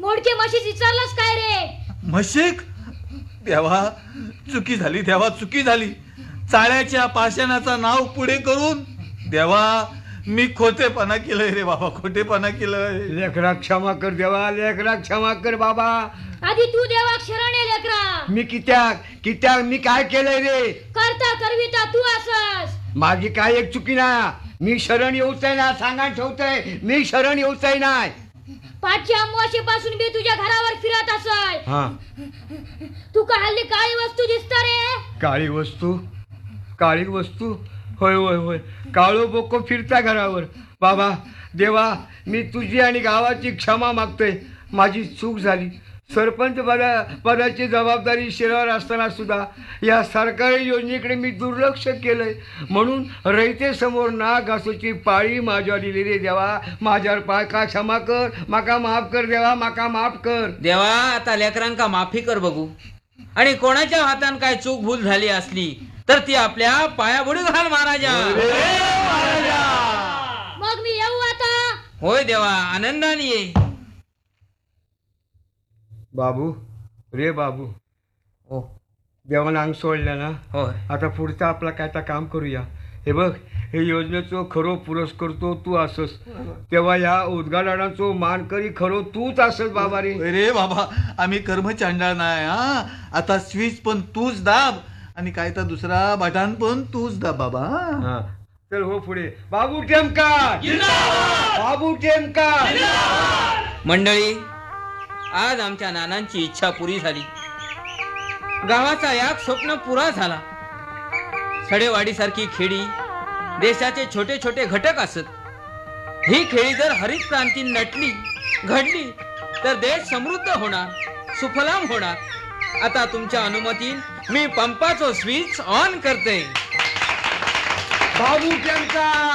मोडके म्हशीच विचारलंस काय रे? म्हशीक? देवा चुकी झाली, देवा चुकी झाली. चाळ्याच्या पाषाणाचा नाव पुढे करून देवा मी खोटेपणा केलंय रे बाबा, खोटेपणा केलंय. लेकरा क्षमा कर देवा, लेकरा क्षमा कर बाबा. आधी तू देवा शरण ये लेकरा. मी कित्याक मी काय केलंय रे? करता करविता तू असस. माझी काय एक चुकी ना. मी शरण येऊच ना, सांगा ठेवतोय मी शरण येऊच नाही. पाठच्या अमावस्येपासून मी तुझ्या घरावर फिरत असय. हा, तू का हल्ली काळी वस्तू दिसत रे? काळी वस्तू? काळी वस्तू? होय होय होय, काळो बोको फिरता घरावर. बाबा देवा मी तुझी आणि गावाची क्षमा मागतोय. माझी चूक झाली. सरपंच पदाची जबाबदारी शिरावर असताना सुद्धा या सरकारी योजनेकडे मी दुर्लक्ष केलंय. म्हणून रयतेसमोर नाक घासूची पाळी माझ्यावर दिली रे देवा. माझ्यावर पाका क्षमा कर, माका माफ कर देवा, माका माफ कर देवा. आता लेकरांका माफी कर बघू. आणि कोणाच्या हातान काय चूक भूल झाली असली तर ती आपल्या पायाबुडी घाल महाराजा. मग मी येऊ आता? होय देवा, आनंदाने ये. बाबू रे बाबू. हो देवानं अंग सोडलं ना. होय. आता पुढचं आपलं काय तर काम करूया. हे बघ, हे योजनेचं खरो पुरस्कार तू असस. तेव्हा या उद्घाटनाचं मानकरी खरो तूच असस बाबा रे. रे बाबा आम्ही कर्मचांडाळ नाही. हा आता स्विच पण तूच दाब आणि काय तर दुसरा बटन पण तूच दाब बाबा. हा चल हो पुढे. बाबू टेमकार, बाबू टेमकार. मंडळी, आज आमच्या नानांची इच्छा पुरी झाली. गावाचा एक स्वप्न पुरा झाला. सडेवाडीसारखी खेडी देशाचे छोटे छोटे घटक असत. ही खेळी जर हरित क्रांती नटली घडली तर देश समृद्ध होणार, सुफलाम होणार. आता तुमच्या अनुमतीने मी पंपाचं स्विच ऑन करते. बाबू टेमकार.